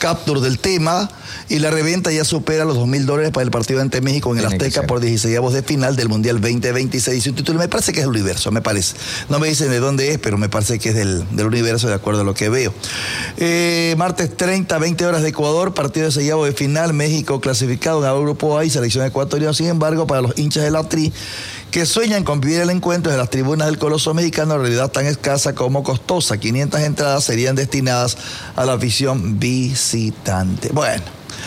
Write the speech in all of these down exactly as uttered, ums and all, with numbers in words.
capture del tema y la reventa ya supera los dos mil dólares para el partido ante México en el Azteca por dieciseisavos de final del Mundial veinte veintiséis. Y un título me parece que es del Universo, me parece. No me dicen de dónde es, pero me parece que es del, del Universo, de acuerdo a lo que veo. Eh, martes treinta, veinte horas de Ecuador, partido de dieciseisavos de final, México clasificado en el grupo A y selección ecuatoriana. Sin embargo, para los hinchas de la Tri que sueñan con vivir el encuentro de las tribunas del Coloso Mexicano, en realidad tan escasa como costosa. quinientas entradas serían destinadas a la afición visitante. Bueno.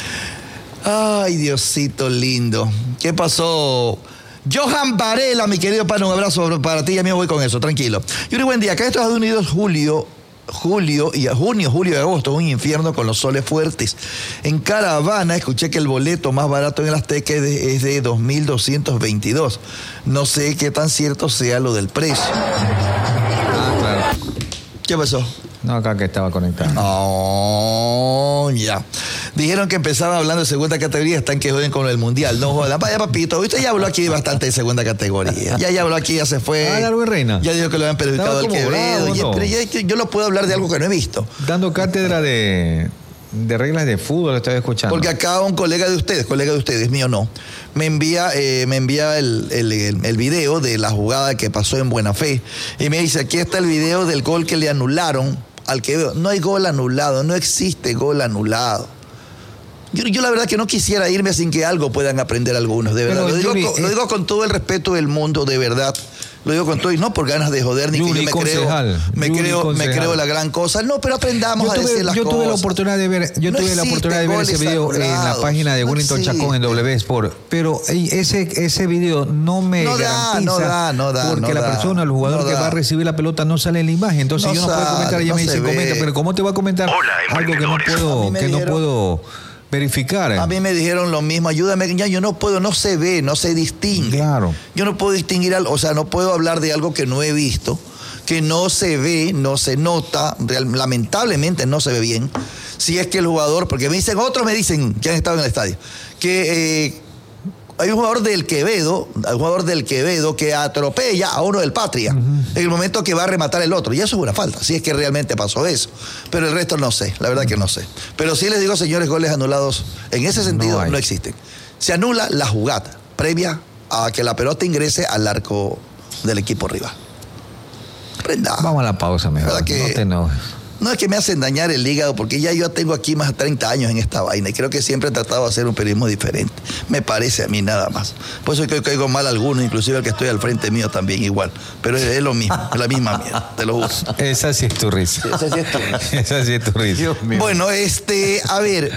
Ay, Diosito lindo. ¿Qué pasó? Johan Varela, mi querido pana, un abrazo para ti. Ya mismo voy con eso, tranquilo. Yuri, buen día. Acá en Estados Unidos, julio... Julio y a junio, julio y agosto, un infierno con los soles fuertes. En Caravana escuché que el boleto más barato en el Azteca es de, es de dos mil doscientos veintidós. No sé qué tan cierto sea lo del precio. Ah, claro. ¿Qué pasó? No, acá que estaba conectado. No, ya. Dijeron que empezaban hablando de segunda categoría, están que joden con el mundial. No jodan. Vaya, papito, usted ya habló aquí bastante de segunda categoría. Ya, ya habló aquí, ya se fue. Ah, Darwin Reina. Ya dijo que lo habían perjudicado al Quevedo. Bravo, ya, ¿no? Pero ya, yo lo puedo hablar de algo que no he visto. Dando cátedra de, de reglas de fútbol, lo estoy escuchando. Porque acá un colega de ustedes, colega de ustedes, mío no, me envía, eh, me envía el, el, el, el video de la jugada que pasó en Buena Fe. Y me dice, aquí está el video del gol que le anularon al Quevedo. No hay gol anulado, no existe gol anulado. Yo, yo la verdad que no quisiera irme sin que algo puedan aprender algunos, de verdad. Pero, lo, digo, Yuri, con, eh, lo digo con todo el respeto del mundo, de verdad. Lo digo con todo, y no por ganas de joder, ni Yuri, que yo me creo, me creo, me creo la gran cosa. No, pero aprendamos tuve, a decir las yo cosas. Yo tuve la oportunidad de ver, yo no tuve la oportunidad de ver ese video anulados. En la página de no Wellington Chacón en W Sport. Pero ese, ese video no me no garantiza. Da, no da, no da. Porque no la da, persona, el jugador no que da. va a recibir la pelota no sale en la imagen. Entonces no yo no sale, puedo comentar. Ella no me dice, comenta, pero ¿cómo te va a comentar Hola, algo que no puedo, que dijeron, no puedo verificar? A mí me dijeron lo mismo, ayúdame, ya yo no puedo, no se ve, no se distingue. Claro. Yo no puedo distinguir, algo, o sea, no puedo hablar de algo que no he visto, que no se ve, no se nota, real, lamentablemente no se ve bien. Si es que el jugador, porque me dicen, otros me dicen que han estado en el estadio, que eh, hay un jugador del Quevedo, un jugador del Quevedo que atropella a uno del Patria uh-huh. en el momento que va a rematar el otro. Y eso es una falta, si es que realmente pasó eso. Pero el resto no sé, la verdad que no sé. Pero sí les digo, señores, goles anulados en ese sentido no, no existen. Se anula la jugada previa a que la pelota ingrese al arco del equipo rival. Prenda. Vamos a la pausa, mejor. Que, no te enojes. No es que me hacen dañar el hígado, porque ya yo tengo aquí más de treinta años en esta vaina y creo que siempre he tratado de hacer un periodismo diferente. Me parece a mí nada más. Por eso es que caigo mal a algunos, inclusive el que estoy al frente mío también igual. Pero es, es lo mismo, es la misma mierda, te lo juro. Esa sí es tu risa. Sí, esa sí es tu risa. Esa sí es tu risa. Dios mío. Bueno, este, a ver,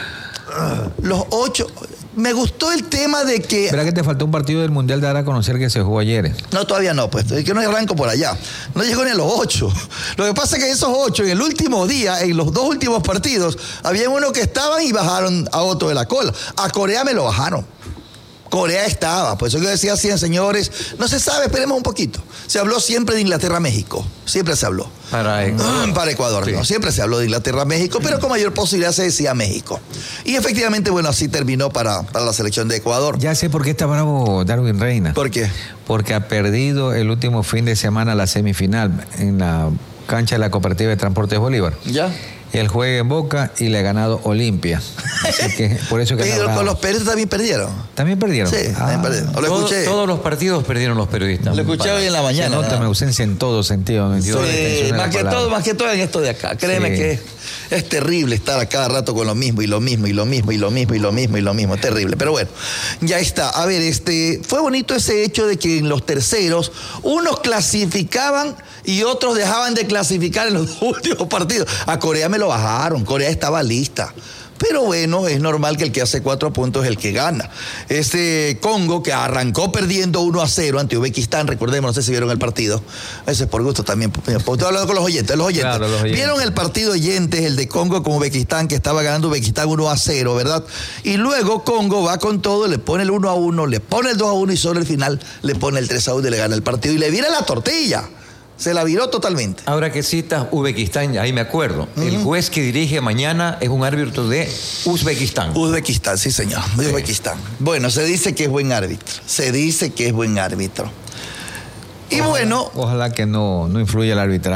los ocho... Me gustó el tema de que... ¿Verdad que te faltó un partido del Mundial de dar a conocer que se jugó ayer? No, todavía no, pues. Es que no arranco por allá. No llegó ni a los ocho. Lo que pasa es que esos ocho, en el último día, en los dos últimos partidos, había uno que estaban y bajaron a otro de la cola. A Corea me lo bajaron. Corea estaba. Por eso yo decía así, señores, no se sabe, esperemos un poquito. Se habló siempre de Inglaterra-México. Siempre se habló. Para Ecuador. Para Ecuador, sí. No. Siempre se habló de Inglaterra-México, pero con mayor posibilidad se decía México. Y efectivamente, bueno, así terminó para, para la selección de Ecuador. Ya sé por qué está bravo Darwin Reina. ¿Por qué? Porque ha perdido el último fin de semana la semifinal en la cancha de la Cooperativa de Transportes Bolívar. ¿Ya? Él juega en Boca y le ha ganado Olimpia. Así que por eso que Pero con los periodistas también perdieron. ¿También perdieron? Sí, ah, también perdieron. Lo Todo, escuché. todos los partidos perdieron los periodistas. Lo escuché hoy en la mañana. Se nota mi ausencia en todo sentido. Sí, más que todo, más que todo en esto de acá. Créeme sí. que es, es terrible estar a cada rato con lo mismo y lo mismo y lo mismo y lo mismo y lo mismo y lo mismo. Terrible. Pero bueno, ya está. A ver, este, fue bonito ese hecho de que en los terceros unos clasificaban y otros dejaban de clasificar en los últimos partidos. A Corea me lo bajaron. Corea estaba lista. Pero bueno, es normal que el que hace cuatro puntos es el que gana. Este Congo, que arrancó perdiendo uno a cero ante Uzbekistán, recordemos, no sé si vieron el partido. Ese es por gusto también. Estoy hablando con los oyentes, los oyentes. Claro, los oyentes. Vieron el partido oyentes, el de Congo con Uzbekistán, que estaba ganando Uzbekistán uno a cero, ¿verdad? Y luego Congo va con todo, le pone el uno a uno, le pone el dos a uno y solo el final le pone el tres a uno y le gana el partido. Y le vira la tortilla. Se la viró totalmente. Ahora que citas Uzbekistán, ahí me acuerdo. Uh-huh. El juez que dirige mañana es un árbitro de Uzbekistán. Uzbekistán, sí señor. Sí. Uzbekistán. Bueno, se dice que es buen árbitro. Se dice que es buen árbitro. Y ojalá, bueno... Ojalá que no, no influya el arbitraje.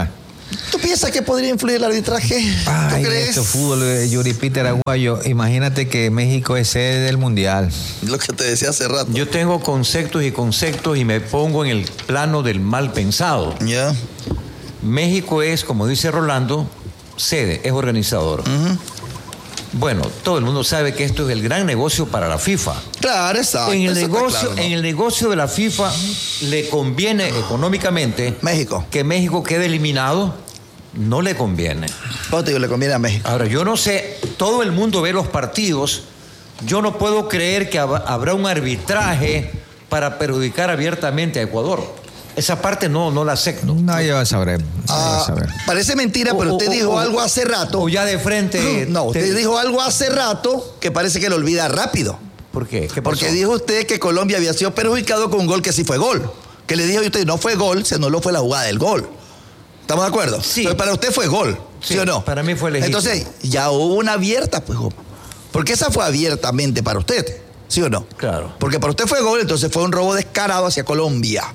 ¿Tú piensas que podría influir el arbitraje? Ay, ¿Tú crees? Esto fútbol, Yuri Peter Aguayo. Imagínate que México es sede del Mundial. Lo que te decía hace rato. Yo tengo conceptos y conceptos y me pongo en el plano del mal pensado. Ya. Yeah. México es, como dice Rolando, sede, es organizador. Uh-huh. Bueno, todo el mundo sabe que esto es el gran negocio para la FIFA. Claro, exacto. En el, negocio, claro, ¿no? en el negocio de la FIFA le conviene económicamente México. que México quede eliminado. No le conviene. ¿Cómo te digo? Le conviene a México. Ahora, yo no sé, todo el mundo ve los partidos. Yo no puedo creer que hab- habrá un arbitraje para perjudicar abiertamente a Ecuador. Esa parte no, no la acepto. Nadie va a saber. Nadie Ah, va a saber. parece mentira, O- pero o- usted o- dijo o- algo hace rato. O ya de frente. No, usted te- dijo algo hace rato que parece que lo olvida rápido. ¿Por qué? ¿Qué pasó? Porque dijo usted que Colombia había sido perjudicado con un gol que sí fue gol. Que le dijo a usted, no fue gol, se anuló fue la jugada del gol. ¿Estamos de acuerdo? Sí. Pero para usted fue gol, ¿sí, Sí, o no? para mí fue legítimo. Entonces, ya hubo una abierta, pues. Porque esa fue abiertamente para usted, ¿sí o no? Claro. Porque para usted fue gol, entonces fue un robo descarado hacia Colombia.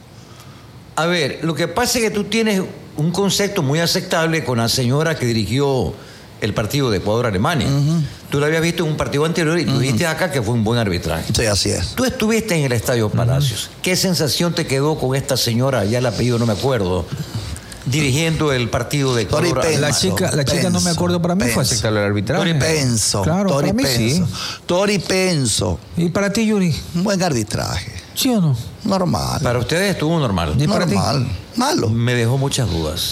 A ver, lo que pasa es que tú tienes un concepto muy aceptable con la señora que dirigió el partido de Ecuador-Alemania. Uh-huh. Tú lo habías visto en un partido anterior y tú uh-huh. dijiste acá que fue un buen arbitraje. Sí, así es. Tú estuviste en el Estadio Palacios. Uh-huh. ¿Qué sensación te quedó con esta señora, ya el apellido no me acuerdo, dirigiendo el partido de Ecuador? Tori Penso, la chica, la chica Penso, no me acuerdo, para mí Penso. fue aceptable el arbitraje. Tori Penso. Claro, Tori para mí Penso. sí. Tori Penso. ¿Y para ti, Yuri? Un buen arbitraje. ¿Sí o no? Normal. Para ustedes estuvo normal. ¿Y para ti? Normal. Malo. Me dejó muchas dudas.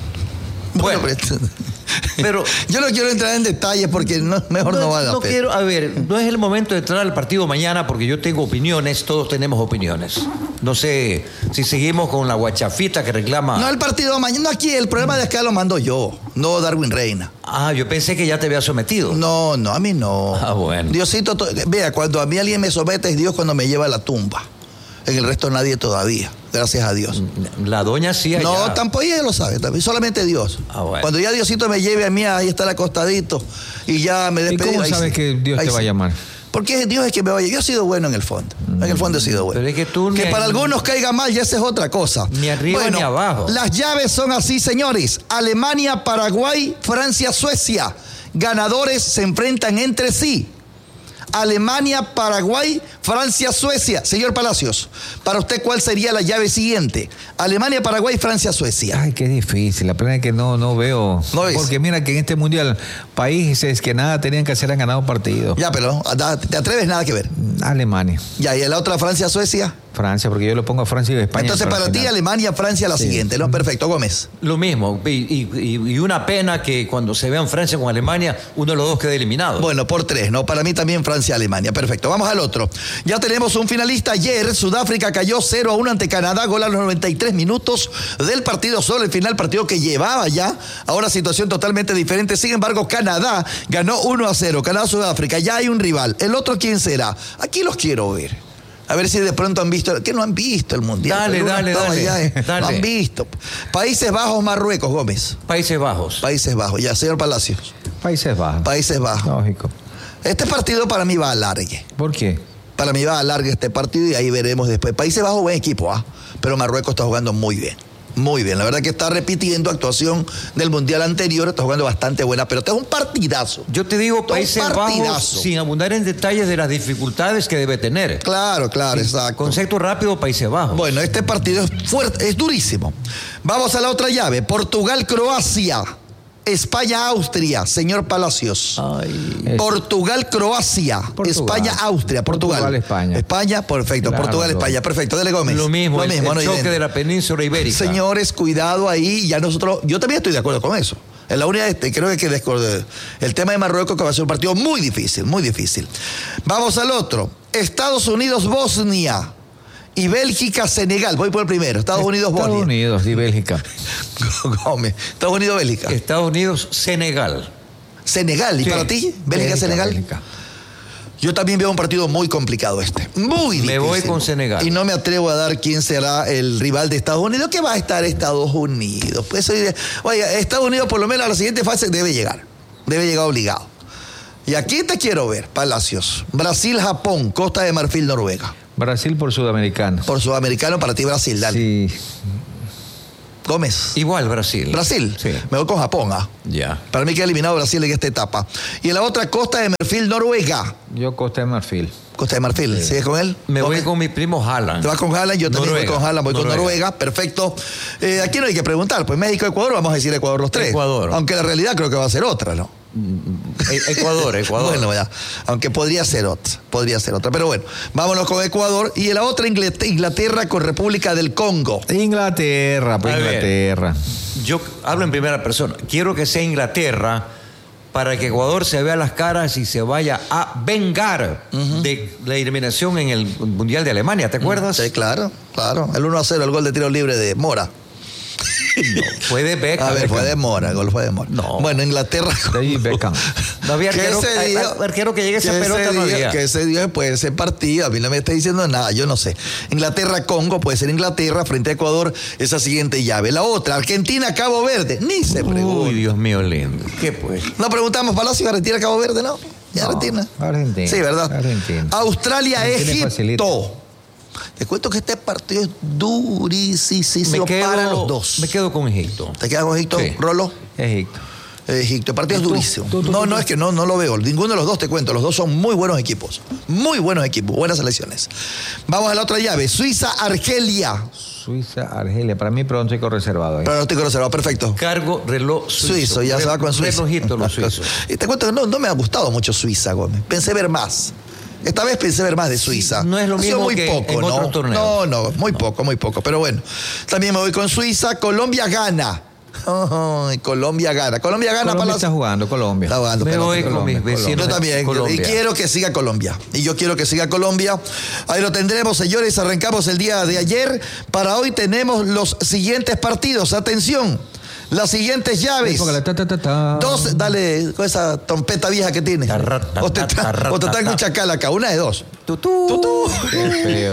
Bueno, Bueno, pero, pero yo no quiero entrar en detalles porque no, mejor no, no, vale la no pena. quiero, a ver, no es el momento de entrar al partido mañana porque yo tengo opiniones, todos tenemos opiniones. No sé si seguimos con la guachafita que reclama. No el partido de mañana, no aquí, el programa de acá lo mando yo, no Darwin Reina. Ah, yo pensé que ya te había sometido. No, no, a mí no. Ah, bueno. Diosito, to- vea, cuando a mí alguien me somete es Dios cuando me lleva a la tumba. En el resto nadie todavía, gracias a Dios. La doña sí allá. No, tampoco ella lo sabe, también, solamente Dios. Ah, bueno. Cuando ya Diosito me lleve a mí, ahí estar acostadito y ya me ¿Y despedí. cómo ahí sabes sí. que Dios Ahí te va a sí. llamar? Porque Dios es que me vaya. Yo he sido bueno en el fondo. En el fondo he sido bueno. Pero es que tú Que ni- para algunos caiga mal, ya esa es otra cosa. Ni arriba bueno, ni abajo. Las llaves son así, señores. Alemania, Paraguay, Francia, Suecia. Ganadores se enfrentan entre sí. Alemania, Paraguay, Francia, Suecia. Señor Palacios, para usted, ¿cuál sería la llave siguiente? Alemania, Paraguay, Francia, Suecia. Ay, qué difícil. La plena es que no, no veo. No ves. Porque mira que en este mundial, países que nada tenían que hacer han ganado partidos. Ya, pero ¿te atreves? Nada que ver. Alemania, Ya, ¿y la otra Francia, Suecia? Francia, porque yo lo pongo a Francia y a España. Entonces, para ti, Alemania, Francia, la Sí. siguiente, ¿no? Perfecto, Gómez. Lo mismo. Y, y- y una pena que cuando se vean Francia con Alemania, uno de los dos quede eliminado. Bueno, por tres, ¿no? Para mí también Francia-Alemania. Perfecto. Vamos al otro. Ya tenemos un finalista. Ayer Sudáfrica cayó cero a uno ante Canadá. Gol a los noventa y tres minutos del partido. Solo el final, partido que llevaba ya. Ahora situación totalmente diferente. Sin embargo, Canadá ganó uno a cero. Canadá-Sudáfrica. Ya hay un rival. ¿El otro quién será? Aquí los quiero ver. A ver si de pronto han visto. ¿Qué no han visto el Mundial? Dale, Perú no dale, estaba dale, allá, eh. dale. No han visto. Países Bajos, Marruecos, Gómez. Países Bajos. Países Bajos. Ya, señor Palacios. Países Bajos. Países Bajos. Lógico. Este partido para mí va a largue. ¿Por qué? Para mí va a largue este partido y ahí veremos después. Países Bajos, buen equipo, ¿ah? Pero Marruecos está jugando muy bien. Muy bien. La verdad que está repitiendo actuación del Mundial anterior. Está jugando bastante buena. Pero este es un partidazo. Yo te digo Todo Países partidazo. Bajos sin abundar en detalles de las dificultades que debe tener. Claro, claro, exacto. Concepto rápido, Países Bajos. Bueno, este partido es fuerte, es durísimo. Vamos a la otra llave. Portugal-Croacia. España-Austria. Señor Palacios. Ay. Es- Portugal-Croacia. Portugal. España-Austria. Portugal. Portugal-España. España, perfecto. Claro, Portugal-España, perfecto. Dele Gómez. Lo mismo, el, el no, choque evidente. de la península ibérica. Señores, cuidado ahí. Ya nosotros, yo también estoy de acuerdo con eso. En la unidad, este, creo que hay que descor- el tema de Marruecos que va a ser un partido muy difícil, muy difícil. Vamos al otro. Estados Unidos-Bosnia y Bélgica-Senegal. Voy por el primero. Estados Unidos-Bosnia. Estados Unidos y Bélgica. Gómez. Estados Unidos-Bélgica. Estados Unidos, Senegal. Senegal. ¿Y Sí. para ti? Bélgica-Senegal. Bélgica. Yo también veo un partido muy complicado este. Muy difícil. Me voy con Senegal. Y no me atrevo a dar quién será el rival de Estados Unidos. ¿Qué va a estar Estados Unidos? Pues, oye, oye, Estados Unidos por lo menos a la siguiente fase debe llegar. Debe llegar obligado. Y aquí te quiero ver, Palacios. Brasil, Japón, Costa de Marfil, Noruega. Brasil por sudamericano. Por sudamericano, para ti Brasil, dale. Sí. Gómez. Igual Brasil. Brasil. Sí. Me voy con Japón. ¿ah? Ya. Para mí queda eliminado Brasil en esta etapa. Y en la otra, Costa de Marfil, Noruega. Yo Costa de Marfil. Costa de Marfil. Sí. ¿Sigues con él? Me Gómez. voy con mi primo Haaland. ¿Te vas con Haaland? Yo también Noruega. voy con Haaland, voy Noruega. con Noruega. Perfecto. Eh, aquí no hay que preguntar. Pues México, Ecuador, vamos a decir Ecuador los tres. Ecuador. Aunque la realidad creo que va a ser otra, ¿no? Ecuador, Ecuador. Bueno, ya. Aunque podría ser otra. Podría ser otra. Pero bueno, vámonos con Ecuador. Y en la otra, Inglaterra con República del Congo. Inglaterra, pues A ver. Inglaterra. Yo hablo en primera persona. Quiero que sea Inglaterra para que Ecuador se vea las caras y se vaya a vengar uh-huh. de la eliminación en el Mundial de Alemania. ¿Te acuerdas? Sí, claro, claro. El uno a cero, el gol de tiro libre de Mora. No, fue de Beckham. A ver, fue de Mora, el gol fue de Mora. No. Bueno, Inglaterra. David Beckham. No había arquero que, ese día, arquero que llegue esa que pelota, ese no día, había. Que ese día puede ser partido, a mí no me está diciendo nada, yo no sé. Inglaterra-Congo, puede ser Inglaterra frente a Ecuador, esa siguiente llave. La otra, Argentina-Cabo Verde, ni se pregunta. Uy, Dios mío, lindo. ¿Qué pues? No preguntamos, Palacio, Argentina-Cabo Verde, ¿no? ¿Y No, Argentina? Argentina. Sí, ¿verdad? Argentina. Australia-Egipto. Te cuento que este partido es durísimo para los dos. Me quedo con Egipto. ¿Te quedas con Egipto, Sí. Rolo? Egipto. Egipto, el partido es ¿Tú? durísimo. ¿Tú, tú, no, tú, no, tú? es que no, no lo veo. Ninguno de los dos te cuento. Los dos son muy buenos equipos. Muy buenos equipos, buenas selecciones. Vamos a la otra llave. Suiza-Argelia. Suiza, Argelia. Para mí pronóstico reservado. ¿eh? Pronóstico reservado, perfecto. Cargo reloj suizo. Suizo, ya Re- se va con Suiza. Relojito los suizos. Y te cuento que no, no me ha gustado mucho Suiza, Gómez. Pensé ver más. Esta vez pensé ver más de Suiza. no es lo Ha sido mismo muy que poco, en ¿no? otros torneos. No, no, muy poco, muy poco. Pero bueno, también me voy con Suiza. Colombia gana. Oh, Colombia gana. Colombia gana. Colombia Palacio. está jugando, Colombia. Está jugando. Me pelota. voy con Colombia, mis vecinos. Yo de también, Colombia. y quiero que siga Colombia. Y yo quiero que siga Colombia. Ahí lo tendremos, señores. Arrancamos el día de ayer. Para hoy tenemos los siguientes partidos. Atención, las siguientes llaves. Póngale, ta, ta, ta, ta. Dos, dale con esa trompeta vieja que tiene. Tarra, ta, O te ta, tra- tarra, o te ta, traen ta. un chacal acá. Una de dos. Tutú. Tutú. Qué feo.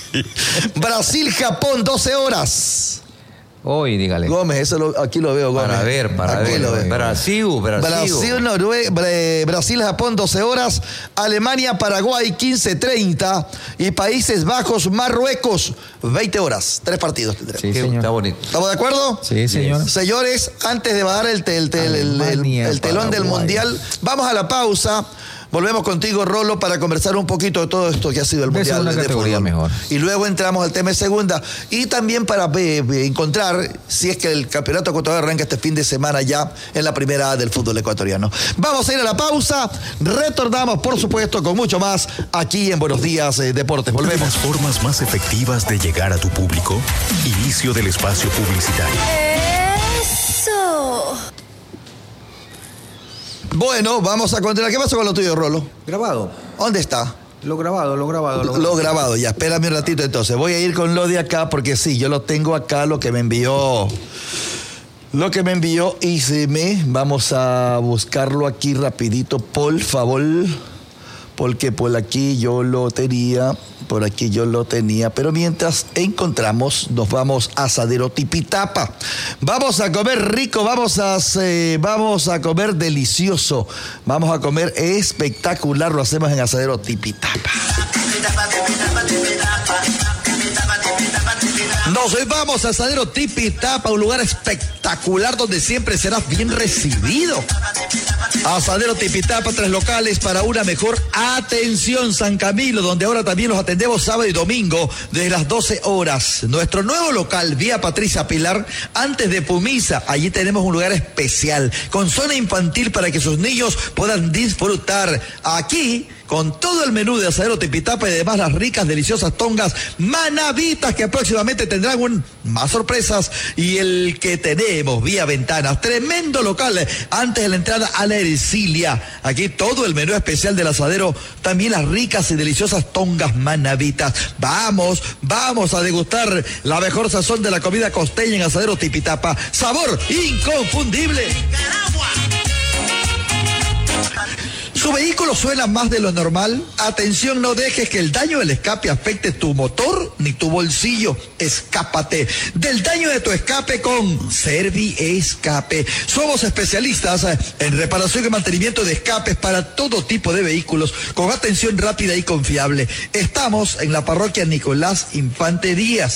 Brasil-Japón, doce horas. Hoy, dígale. Gómez, eso lo- aquí lo veo, Gómez. Para ver, para Aquí ver. lo veo. Brasil, Brasil. Brasil, Noruega, Bra- Brasil, Japón, doce horas. Alemania, Paraguay, quince treinta. Y Países Bajos, Marruecos, veinte horas. Tres partidos tendremos. Sí, Qué- señor. Está bonito. ¿Estamos de acuerdo? Sí, señor. Señores, antes de bajar el, tel- tel- el- el- Alemania, el telón del Paraguay. Mundial, vamos a la pausa. Volvemos contigo, Rolo, para conversar un poquito de todo esto que ha sido el De Mundial segunda de categoría fútbol. mejor. Y luego entramos al tema de segunda. Y también para eh, eh, encontrar si es que el campeonato ecuatoriano arranca este fin de semana ya en la primera A del fútbol ecuatoriano. Vamos a ir a la pausa. Retornamos, por supuesto, con mucho más aquí en Buenos Días eh, Deportes. Una de Volvemos. las formas más efectivas de llegar a tu público. Inicio del espacio publicitario. Eso. Bueno, vamos a continuar. ¿Qué pasó con lo tuyo, Rolo? Grabado. ¿Dónde está? Lo grabado, lo grabado. Lo, lo grabado, ya, espérame un ratito entonces. Voy a ir con lo de acá porque sí, yo lo tengo acá, lo que me envió. Lo que me envió Isime. Vamos a buscarlo aquí rapidito, por favor. Porque por aquí yo lo tenía, por aquí yo lo tenía. Pero mientras encontramos, nos vamos a Asadero Tipitapa. Vamos a comer rico, vamos a, hacer- vamos a comer delicioso. Vamos a comer espectacular, lo hacemos en Asadero Tipitapa. Nos vamos a Asadero Tipitapa, un lugar espectacular donde siempre serás bien recibido. Asadero Tipitapa, tres locales para una mejor atención. San Camilo, donde ahora también los atendemos sábado y domingo desde las doce horas. Nuestro nuevo local, vía Patricia Pilar, antes de Pumisa. Allí tenemos un lugar especial con zona infantil para que sus niños puedan disfrutar. Aquí, con todo el menú de Asadero Tipitapa y además las ricas, deliciosas tongas manavitas que próximamente tendrán un, más sorpresas. Y el que tenemos vía ventanas, tremendo local antes de la entrada a la Ercilia. Aquí todo el menú especial del asadero, también las ricas y deliciosas tongas manavitas. Vamos, vamos a degustar la mejor sazón de la comida costeña en Asadero Tipitapa. Sabor inconfundible. ¿Su vehículo suena más de lo normal? Atención, no dejes que el daño del escape afecte tu motor ni tu bolsillo. Escápate del daño de tu escape con Servi Escape. Somos especialistas en reparación y mantenimiento de escapes para todo tipo de vehículos con atención rápida y confiable. Estamos en la parroquia Nicolás Infante Díaz.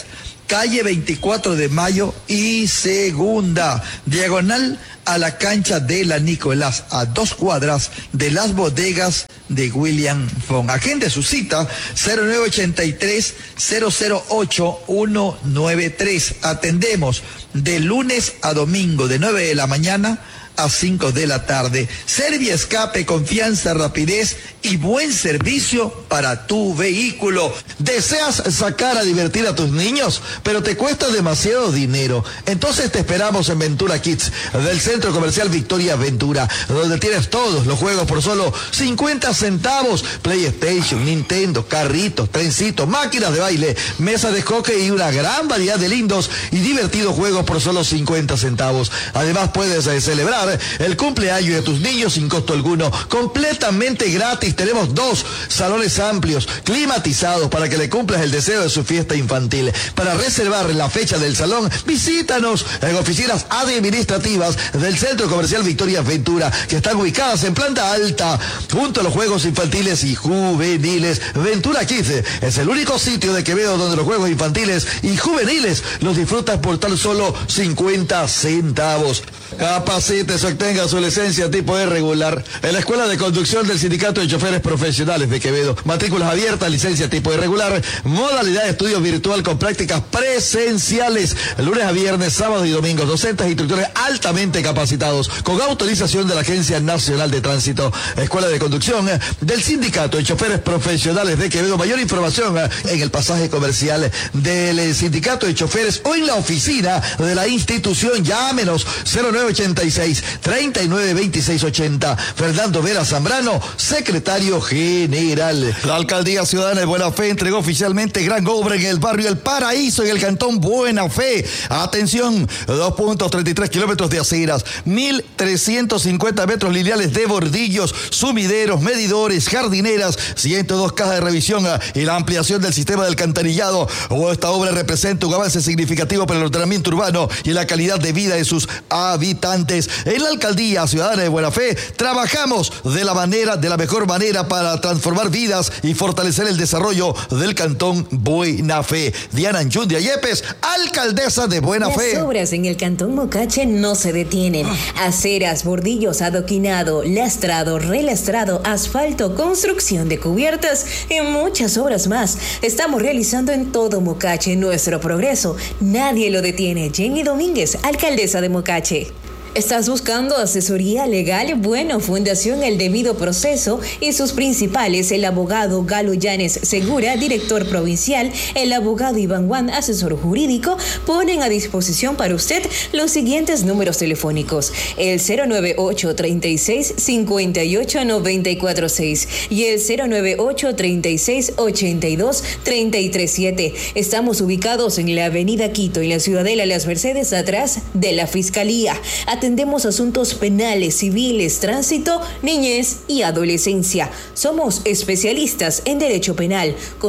calle veinticuatro de mayo y segunda, diagonal a la cancha de la Nicolás, a dos cuadras de las bodegas de William Fong. Agende su cita cero nueve ochenta y tres, cero cero ocho, uno nueve tres. Atendemos de lunes a domingo de nueve de la mañana a cinco de la tarde. Serviescape, confianza, rapidez y buen servicio para tu vehículo. ¿Deseas sacar a divertir a tus niños, pero te cuesta demasiado dinero? Entonces te esperamos en Ventura Kids, del Centro Comercial Victoria Ventura, donde tienes todos los juegos por solo cincuenta centavos. PlayStation, Nintendo, carritos, trencitos, máquinas de baile, mesa de hockey y una gran variedad de lindos y divertidos juegos por solo cincuenta centavos. Además puedes eh, celebrar el cumpleaños de tus niños sin costo alguno, completamente gratis. Tenemos dos salones amplios, climatizados, para que le cumplas el deseo de su fiesta infantil. Para reservar la fecha del salón, visítanos en oficinas administrativas del Centro Comercial Victoria Ventura, que están ubicadas en planta alta, junto a los juegos infantiles y juveniles. Ventura Kids es el único sitio de Quevedo donde los juegos infantiles y juveniles los disfrutas por tan solo cincuenta centavos. Capacite, obtenga su licencia tipo E regular en la Escuela de Conducción del Sindicato de Choferes Profesionales de Quevedo. Matrículas abiertas, licencia tipo E regular, modalidad de estudio virtual con prácticas presenciales, lunes a viernes, sábados y domingos, docentes e instructores altamente capacitados, con autorización de la Agencia Nacional de Tránsito. Escuela de Conducción del Sindicato de Choferes Profesionales de Quevedo. Mayor información en el pasaje comercial del Sindicato de Choferes o en la oficina de la institución. Llámenos cero nueve ochenta y seis, treinta y nueve, veintiséis ochenta. Fernando Vera Zambrano, secretario general. La Alcaldía Ciudadana de Buena Fe entregó oficialmente gran obra en el barrio El Paraíso, en el cantón Buena Fe. Atención, dos punto treinta y tres kilómetros de aceras, mil trescientos cincuenta metros lineales de bordillos, sumideros, medidores, jardineras, ciento dos cajas de revisión y la ampliación del sistema de alcantarillado. Esta obra representa un avance significativo para el ordenamiento urbano y la calidad de vida de sus habitantes. En la Alcaldía Ciudadana de Buena Fe trabajamos de la manera, de la mejor manera para transformar vidas y fortalecer el desarrollo del cantón Buena Fe. Diana Anchundia Yepes, alcaldesa de Buena Fe. Las obras en el cantón Mocache no se detienen. Aceras, bordillos, adoquinado, lastrado, relastrado, asfalto, construcción de cubiertas y muchas obras más. Estamos realizando en todo Mocache nuestro progreso. Nadie lo detiene. Jenny Domínguez, alcaldesa de Mocache. ¿Estás buscando asesoría legal? Bueno, Fundación El Debido Proceso y sus principales, el abogado Galo Llanes Segura, director provincial, el abogado Iván Juan, asesor jurídico, ponen a disposición para usted los siguientes números telefónicos: el cero nueve ocho, treinta y seis, cincuenta y ocho, noventa y cuatro seis y el cero nueve ocho, treinta y seis, ochenta y dos, treinta y tres siete. Estamos ubicados en la avenida Quito, en la Ciudadela Las Mercedes, atrás de la Fiscalía. Atendemos asuntos penales, civiles, tránsito, niñez y adolescencia. Somos especialistas en derecho penal.